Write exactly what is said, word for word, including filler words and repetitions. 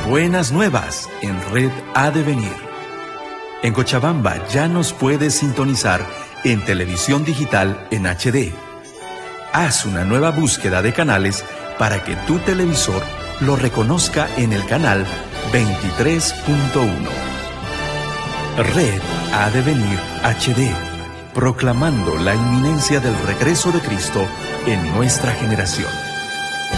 Buenas nuevas en Red Ha de Venir. En Cochabamba ya nos puedes sintonizar en televisión digital en H D. Haz una nueva búsqueda de canales para que tu televisor lo reconozca en el canal veintitrés punto uno. Red Ha de Venir H D, proclamando la inminencia del regreso de Cristo en nuestra generación.